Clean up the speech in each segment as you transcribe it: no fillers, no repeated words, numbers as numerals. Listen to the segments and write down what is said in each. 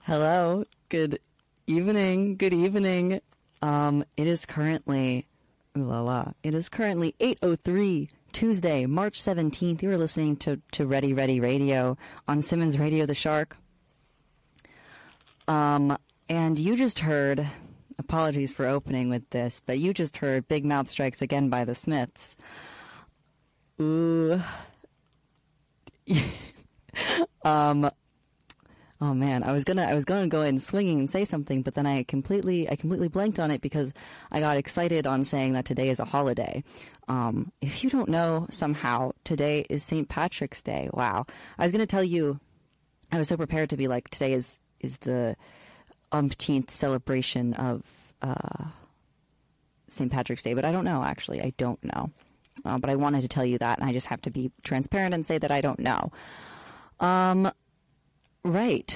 Hello. Good evening. Good evening. It is currently, it is currently 8:03 Tuesday, March 17th. You are listening to Ready Ready Radio on Simmons Radio the Shark. And you just heard, apologies for opening with this, but you just heard Big Mouth Strikes Again by the Smiths. Ooh. Oh man, I was gonna go in swinging and say something, but then I completely blanked on it because I got excited on saying that today is a holiday. If you don't know, somehow today is St. Patrick's Day. Wow, I was gonna tell you, I was so prepared to be like, today is the umpteenth celebration of St. Patrick's Day, but I don't know. Actually, I don't know. But I wanted to tell you that, and I just have to be transparent and say that I don't know. Right.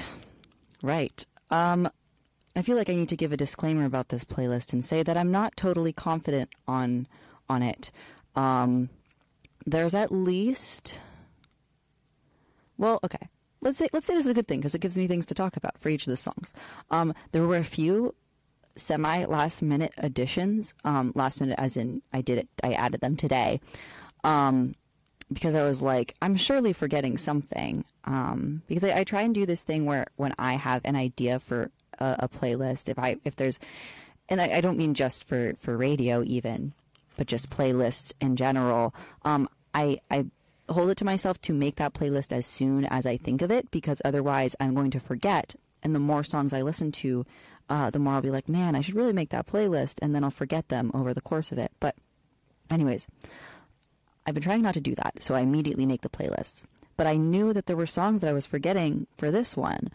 I feel like I need to give a disclaimer about this playlist and say that I'm not totally confident on it. There's at least, well, okay. Let's say this is a good thing because it gives me things to talk about for each of the songs. There were a few semi-last minute additions. Last minute as in I added them today. Because I was like, I'm surely forgetting something. Because I try and do this thing where when I have an idea for a playlist, if there's, and I don't mean just for radio even, but just playlists in general, I hold it to myself to make that playlist as soon as I think of it, because otherwise I'm going to forget. And the more songs I listen to, the more I'll be like, man, I should really make that playlist, and then I'll forget them over the course of it. But anyways, I've been trying not to do that, so I immediately make the playlists. But I knew that there were songs that I was forgetting for this one.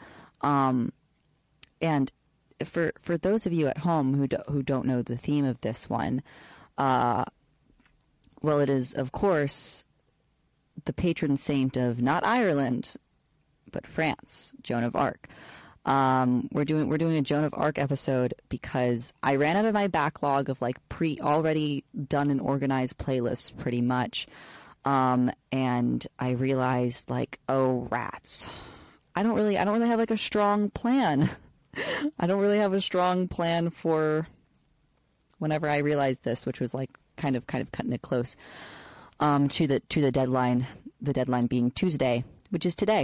And for those of you at home who don't know the theme of this one, well, it is, of course, the patron saint of not Ireland, but France, Joan of Arc. We're doing a Joan of Arc episode because I ran out of my backlog of like already done and organized playlists pretty much. And I realized like, oh rats, I don't really have like a strong plan. I don't really have a strong plan for whenever I realized this, which was like kind of cutting it close, to the deadline being Tuesday, which is today.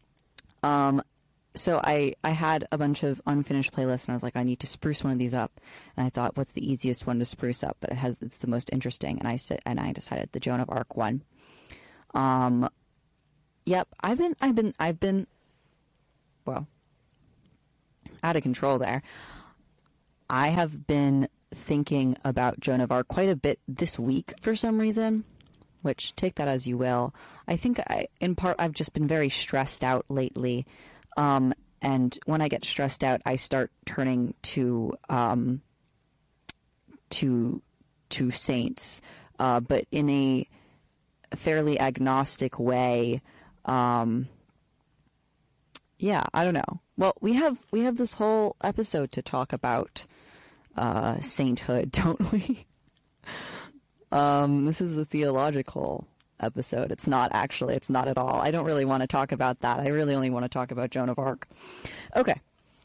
So I had a bunch of unfinished playlists, and I was like, I need to spruce one of these up. And I thought, what's the easiest one to spruce up? But it's the most interesting. And I decided the Joan of Arc one. Yep, I've been, well, out of control there. I have been thinking about Joan of Arc quite a bit this week for some reason, which take that as you will. I think in part I've just been very stressed out lately. And when I get stressed out, I start turning to saints, but in a fairly agnostic way. Yeah, I don't know. Well, we have this whole episode to talk about, sainthood, don't we? This is the theological episode. It's not at all. I don't really want to talk about that. I really only want to talk about Joan of Arc. Okay.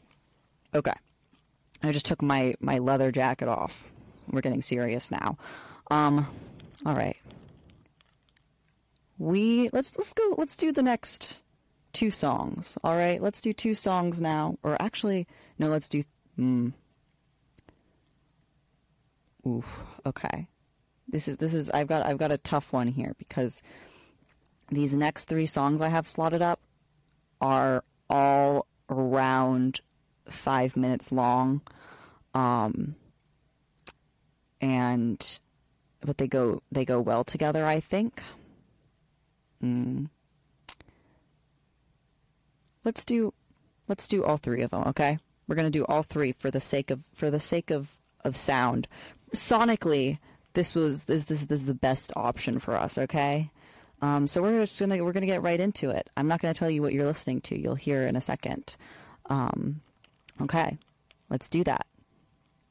I just took my leather jacket off. We're getting serious now. All right. Let's do the next two songs. All right. Let's do two songs now. Or actually, no, let's do, oof. Okay. This is I've got a tough one here because these next three songs I have slotted up are all around 5 minutes long, but they go well together, I think. Let's do all three of them, okay? We're gonna do all three for the sake of sound. Sonically, this is the best option for us, okay? So we're gonna get right into it. I'm not gonna tell you what you're listening to. You'll hear in a second. Okay, let's do that.